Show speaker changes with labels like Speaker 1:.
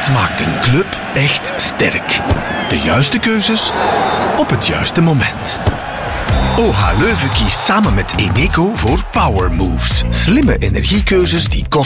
Speaker 1: Dat maakt een club echt sterk. De juiste keuzes op het juiste moment. OH Leuven kiest samen met Eneco voor Power Moves. Slimme energiekeuzes die kosten